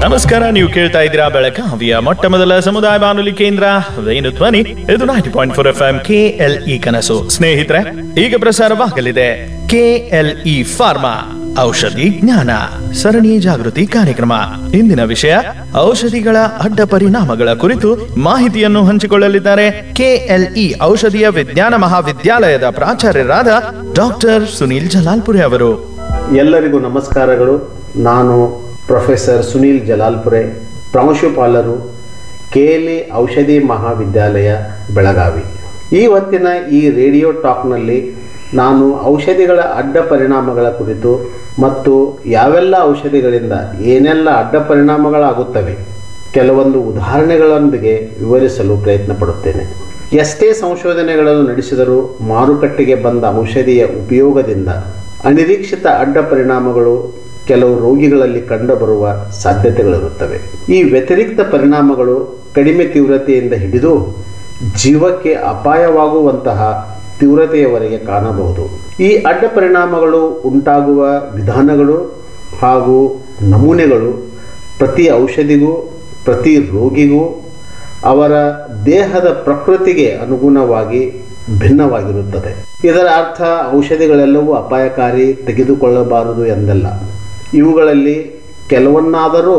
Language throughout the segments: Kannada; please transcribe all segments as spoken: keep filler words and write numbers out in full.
ನಮಸ್ಕಾರ, ನೀವು ಕೇಳ್ತಾ ಇದ್ದೀರಾ ಬೆಳಗಾವಿಯ ಮೊಟ್ಟ ಮೊದಲ ಸಮುದಾಯ ಬಾನುಲಿ ಕೇಂದ್ರ ವೇಣು ಧ್ವನಿ. ಇದು ninety point four F M K L E ಕನಸು. ಸ್ನೇಹಿತರೆ, ಈಗ ಪ್ರಸಾರವಾಗಲಿದೆ ಕೆ ಎಲ್ ಇ ಫಾರ್ಮಾ ಔಷಧಿ ಜ್ಞಾನ ಸರಣಿ ಜಾಗೃತಿ ಕಾರ್ಯಕ್ರಮ. ಇಂದಿನ ವಿಷಯ ಔಷಧಿಗಳ ಅಡ್ಡ ಪರಿಣಾಮಗಳ ಕುರಿತು ಮಾಹಿತಿಯನ್ನು ಹಂಚಿಕೊಳ್ಳಲಿದ್ದಾರೆ ಕೆ ಎಲ್ ಇ ಔಷಧೀಯ ವಿಜ್ಞಾನ ಮಹಾವಿದ್ಯಾಲಯದ ಪ್ರಾಚಾರ್ಯರಾದ ಡಾಕ್ಟರ್ ಸುನೀಲ್ ಜಲಾಲ್ಪುರೆ ಅವರು. ಎಲ್ಲರಿಗೂ ನಮಸ್ಕಾರಗಳು. ನಾನು ಪ್ರೊಫೆಸರ್ ಸುನೀಲ್ ಜಲಾಲ್ಪುರೆ, ಪ್ರಾಂಶುಪಾಲರು, ಕೆ ಎಲ್ ಇ ಔಷಧಿ ಮಹಾವಿದ್ಯಾಲಯ ಬೆಳಗಾವಿ. ಈ ಹೊತ್ತಿನ ಈ ರೇಡಿಯೋ ಟಾಕ್ನಲ್ಲಿ ನಾನು ಔಷಧಿಗಳ ಅಡ್ಡ ಪರಿಣಾಮಗಳ ಕುರಿತು ಮತ್ತು ಯಾವೆಲ್ಲ ಔಷಧಿಗಳಿಂದ ಏನೆಲ್ಲ ಅಡ್ಡ ಪರಿಣಾಮಗಳಾಗುತ್ತವೆ ಕೆಲವೊಂದು ಉದಾಹರಣೆಗಳೊಂದಿಗೆ ವಿವರಿಸಲು ಪ್ರಯತ್ನ ಪಡುತ್ತೇನೆ. ಎಷ್ಟೇ ಸಂಶೋಧನೆಗಳನ್ನು ನಡೆಸಿದರೂ ಮಾರುಕಟ್ಟೆಗೆ ಬಂದ ಔಷಧಿಯ ಉಪಯೋಗದಿಂದ ಅನಿರೀಕ್ಷಿತ ಅಡ್ಡ ಪರಿಣಾಮಗಳು ಕೆಲವು ರೋಗಿಗಳಲ್ಲಿ ಕಂಡುಬರುವ ಸಾಧ್ಯತೆಗಳಿರುತ್ತವೆ. ಈ ವ್ಯತಿರಿಕ್ತ ಪರಿಣಾಮಗಳು ಕಡಿಮೆ ತೀವ್ರತೆಯಿಂದ ಹಿಡಿದು ಜೀವಕ್ಕೆ ಅಪಾಯವಾಗುವಂತಹ ತೀವ್ರತೆಯವರೆಗೆ ಕಾಣಬಹುದು. ಈ ಅಡ್ಡ ಪರಿಣಾಮಗಳು ಉಂಟಾಗುವ ವಿಧಾನಗಳು ಹಾಗೂ ನಮೂನೆಗಳು ಪ್ರತಿ ಔಷಧಿಗೂ ಪ್ರತಿ ರೋಗಿಗೂ ಅವರ ದೇಹದ ಪ್ರಕೃತಿಗೆ ಅನುಗುಣವಾಗಿ ಭಿನ್ನವಾಗಿರುತ್ತದೆ. ಇದರ ಅರ್ಥ ಔಷಧಿಗಳೆಲ್ಲವೂ ಅಪಾಯಕಾರಿ, ತೆಗೆದುಕೊಳ್ಳಬಾರದು ಎಂದಲ್ಲ. ಇವುಗಳಲ್ಲಿ ಕೆಲವನ್ನಾದರೂ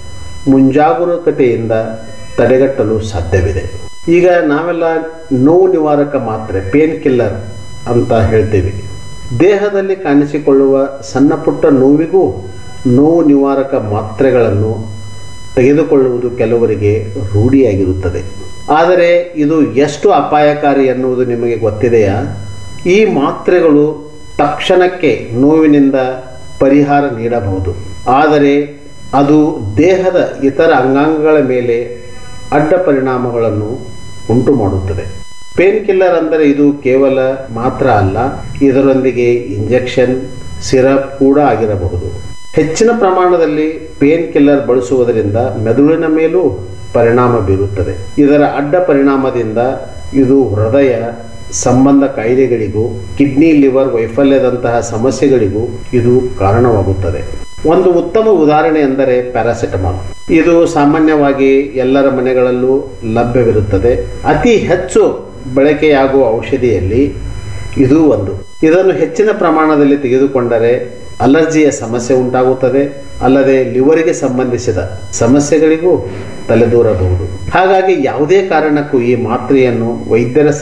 ಮುಂಜಾಗರೂಕತೆಯಿಂದ ತಡೆಗಟ್ಟಲು ಸಾಧ್ಯವಿದೆ. ಈಗ ನಾವೆಲ್ಲ ನೋವು ನಿವಾರಕ ಮಾತ್ರೆ, ಪೇನ್ ಕಿಲ್ಲರ್ ಅಂತ ಹೇಳ್ತೀವಿ. ದೇಹದಲ್ಲಿ ಕಾಣಿಸಿಕೊಳ್ಳುವ ಸಣ್ಣ ಪುಟ್ಟ ನೋವಿಗೂ ನೋವು ನಿವಾರಕ ಮಾತ್ರೆಗಳನ್ನು ತೆಗೆದುಕೊಳ್ಳುವುದು ಕೆಲವರಿಗೆ ರೂಢಿಯಾಗಿರುತ್ತದೆ. ಆದರೆ ಇದು ಎಷ್ಟು ಅಪಾಯಕಾರಿ ಎನ್ನುವುದು ನಿಮಗೆ ಗೊತ್ತಿದೆಯಾ? ಈ ಮಾತ್ರೆಗಳು ತಕ್ಷಣಕ್ಕೆ ನೋವಿನಿಂದ ಪರಿಹಾರ ನೀಡಬಹುದು, ಆದರೆ ಅದು ದೇಹದ ಇತರ ಅಂಗಾಂಗಗಳ ಮೇಲೆ ಅಡ್ಡ ಪರಿಣಾಮಗಳನ್ನು ಉಂಟು ಮಾಡುತ್ತದೆ. ಪೇನ್ ಕಿಲ್ಲರ್ ಅಂದರೆ ಇದು ಕೇವಲ ಮಾತ್ರ ಅಲ್ಲ, ಇದರೊಂದಿಗೆ ಇಂಜೆಕ್ಷನ್, ಸಿರಪ್ ಕೂಡ ಆಗಿರಬಹುದು. ಹೆಚ್ಚಿನ ಪ್ರಮಾಣದಲ್ಲಿ ಪೇನ್ ಕಿಲ್ಲರ್ ಬಳಸುವುದರಿಂದ ಮೆದುಳಿನ ಮೇಲೂ ಪರಿಣಾಮ ಬೀರುತ್ತದೆ. ಇದರ ಅಡ್ಡ ಪರಿಣಾಮದಿಂದ ಇದು ಹೃದಯ ಸಂಬಂಧ ಕಾಯಿಲೆಗಳಿಗೂ ಕಿಡ್ನಿ ಲಿವರ್ ವೈಫಲ್ಯದಂತಹ ಸಮಸ್ಯೆಗಳಿಗೂ ಇದು ಕಾರಣವಾಗುತ್ತದೆ. ಒಂದು ಉತ್ತಮ ಉದಾಹರಣೆ ಎಂದರೆ ಪ್ಯಾರಾಸಿಟಮಾಲ್. ಇದು ಸಾಮಾನ್ಯವಾಗಿ ಎಲ್ಲರ ಮನೆಗಳಲ್ಲೂ ಲಭ್ಯವಿರುತ್ತದೆ. ಅತಿ ಹೆಚ್ಚು ಬಳಕೆಯಾಗುವ ಔಷಧಿಯಲ್ಲಿ ಇದು ಒಂದು. ಇದನ್ನು ಹೆಚ್ಚಿನ ಪ್ರಮಾಣದಲ್ಲಿ ತೆಗೆದುಕೊಂಡರೆ ಅಲರ್ಜಿಯ ಸಮಸ್ಯೆ ಉಂಟಾಗುತ್ತದೆ, ಅಲ್ಲದೆ ಲಿವರಿಗೆ ಸಂಬಂಧಿಸಿದ ಸಮಸ್ಯೆಗಳಿಗೂ ತಲೆದೂರಬಹುದು. ಹಾಗಾಗಿ ಯಾವುದೇ ಕಾರಣಕ್ಕೂ ಈ ಮಾತ್ರೆಯನ್ನು ವೈದ್ಯರ